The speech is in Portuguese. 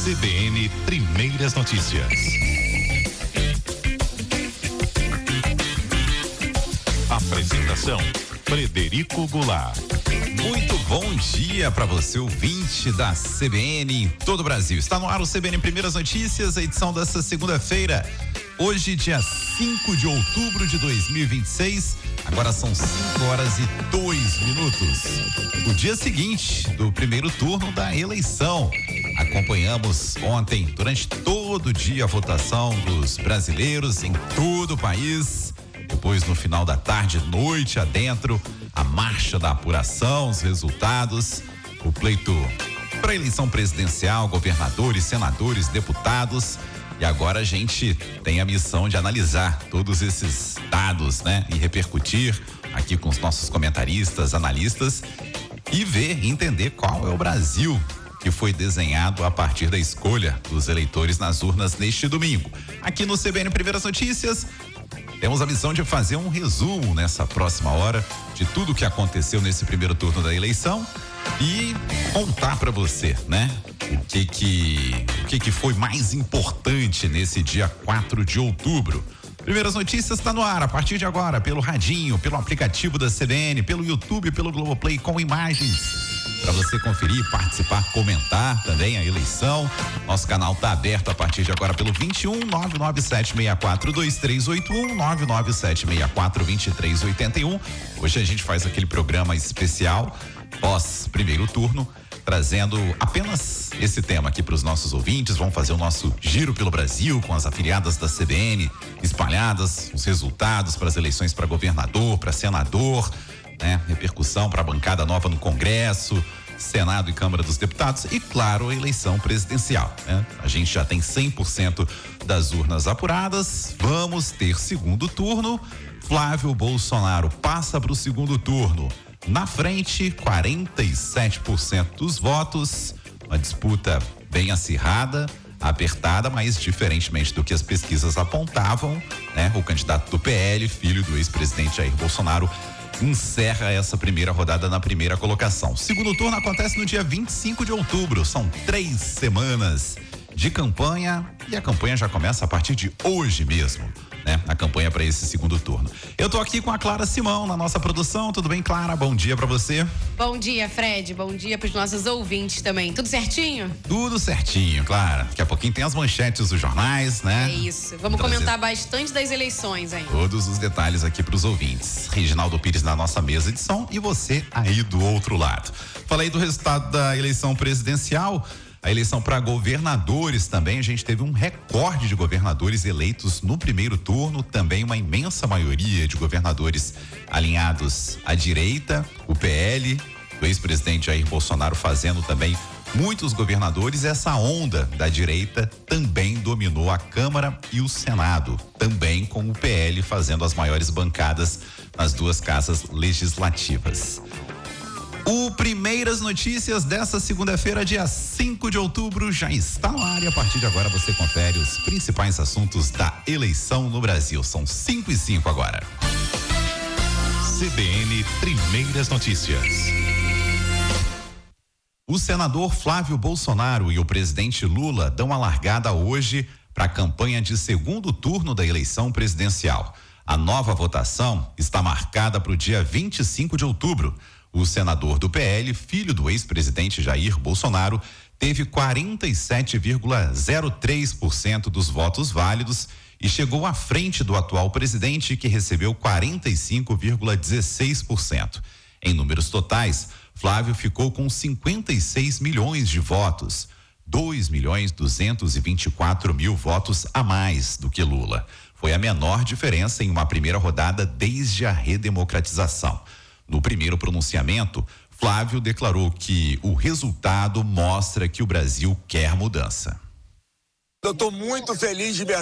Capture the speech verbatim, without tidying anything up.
C B N Primeiras Notícias. Apresentação: Frederico Goulart. Muito bom dia para você, ouvinte da C B N em todo o Brasil. Está no ar o C B N Primeiras Notícias, a edição dessa segunda-feira. Hoje, dia cinco de outubro de dois mil e vinte e seis. Agora são cinco horas e dois minutos. O dia seguinte do primeiro turno da eleição. Acompanhamos ontem, durante todo o dia, a votação dos brasileiros em todo o país. Depois, no final da tarde, noite adentro, a marcha da apuração, os resultados, o pleito para a eleição presidencial, governadores, senadores, deputados. E agora a gente tem a missão de analisar todos esses dados, né? E repercutir aqui com os nossos comentaristas, analistas e ver, entender qual é o Brasil que foi desenhado a partir da escolha dos eleitores nas urnas neste domingo. Aqui no C B N Primeiras Notícias, temos a missão de fazer um resumo nessa próxima hora de tudo que aconteceu nesse primeiro turno da eleição e contar para você, né? O que que, o que que foi mais importante nesse dia quatro de outubro. Primeiras Notícias está no ar a partir de agora, pelo radinho, pelo aplicativo da C B N, pelo YouTube, pelo Globoplay com imagens. Para você conferir, participar, comentar também a eleição. Nosso canal está aberto a partir de agora pelo vinte e um, nove nove sete seis quatro, dois três oito um, nove nove sete seis quatro, dois três oito um. Hoje a gente faz aquele programa especial pós primeiro turno, trazendo apenas esse tema aqui para os nossos ouvintes. Vamos fazer o nosso giro pelo Brasil com as afiliadas da C B N espalhadas, os resultados para as eleições para governador, para senador, né? Repercussão para a bancada nova no Congresso, Senado e Câmara dos Deputados e, claro, a eleição presidencial, né? A gente já tem cem por cento das urnas apuradas, vamos ter segundo turno. Flávio Bolsonaro passa para o segundo turno. Na frente, quarenta e sete por cento dos votos, uma disputa bem acirrada, apertada, mas diferentemente do que as pesquisas apontavam, né? O candidato do P L, filho do ex-presidente Jair Bolsonaro, encerra essa primeira rodada na primeira colocação. O segundo turno acontece no dia vinte e cinco de outubro, são três semanas de campanha e a campanha já começa a partir de hoje mesmo, né? A campanha para esse segundo turno. Eu tô aqui com a Clara Simão na nossa produção. Tudo bem, Clara? Bom dia para você. Bom dia, Fred. Bom dia para os nossos ouvintes também. Tudo certinho? Tudo certinho, Clara. Daqui a pouquinho tem as manchetes dos jornais, né? É isso. Vamos, Vamos comentar bastante das eleições aí. Todos os detalhes aqui para os ouvintes. Reginaldo Pires na nossa mesa de som e você aí do outro lado. Falei do resultado da eleição presidencial. A eleição para governadores também, a gente teve um recorde de governadores eleitos no primeiro turno, também uma imensa maioria de governadores alinhados à direita, o P L, o ex-presidente Jair Bolsonaro fazendo também muitos governadores. Essa onda da direita também dominou a Câmara e o Senado, também com o P L fazendo as maiores bancadas nas duas casas legislativas. O Primeiras Notícias dessa segunda-feira, dia cinco de outubro, já está no ar e a partir de agora você confere os principais assuntos da eleição no Brasil. São cinco e cinco agora. C B N Primeiras Notícias. O senador Flávio Bolsonaro e o presidente Lula dão a largada hoje para a campanha de segundo turno da eleição presidencial. A nova votação está marcada para o dia vinte e cinco de outubro. O senador do P L, filho do ex-presidente Jair Bolsonaro, teve quarenta e sete vírgula zero três por cento dos votos válidos e chegou à frente do atual presidente, que recebeu quarenta e cinco vírgula dezesseis por cento. Em números totais, Flávio ficou com cinquenta e seis milhões de votos, dois milhões duzentos e vinte e quatro mil votos a mais do que Lula. Foi a menor diferença em uma primeira rodada desde a redemocratização. No primeiro pronunciamento, Flávio declarou que o resultado mostra que o Brasil quer mudança. Eu estou muito feliz de verdade.